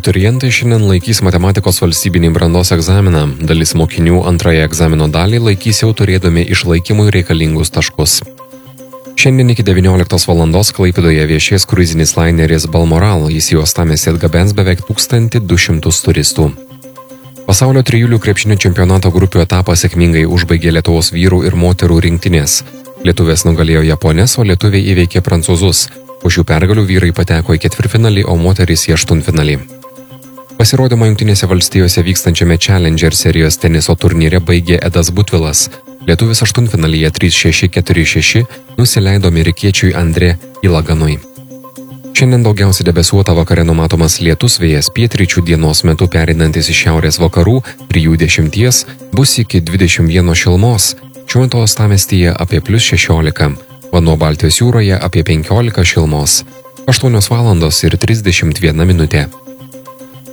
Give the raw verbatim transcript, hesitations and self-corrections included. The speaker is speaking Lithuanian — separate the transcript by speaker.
Speaker 1: Abiturientai šiandien laikys matematikos valstybinį brandos egzaminą. Dalis mokinių antrąją egzamino dalį laikys jau turėdami išlaikymui reikalingus taškus. Šiandien iki devynioliktos valandos Klaipėdoje viešės kruizinis laineris Balmoral. Jis į uostamiestį atgabens beveik tūkstantį du šimtus turistų. Pasaulio trijulių krepšinio čempionato grupių etapą sėkmingai užbaigė Lietuvos vyrų ir moterų rinktinės. Lietuvės nugalėjo japonės, o lietuviai įveikė prancūzus. Po šių pergalių vyrai pateko į ketvirtfinalį, o moterys į aštuntfinalį. Pasirodymą Jungtinėse valstijose vykstančiame Challenger serijos teniso turnyre baigė Edas Butvilas. Lietuvis aštuntfinalyje trys šeši keturi šeši nusileido amerikiečiui Andre Ilaganui. Šiandien daugiausiai debesuota, vakare numatomas lietus, vėjas pietryčių, dienos metu pereinantis iš šiaurės vakarų, trijų dešimties, bus iki dvidešimt vienos šilumos. Šiuo metu uostamiestyje apie plius šešiolika. Vanduo Baltijos jūroje apie penkiolika šilumos. aštuonios valandos ir trisdešimt viena minutė.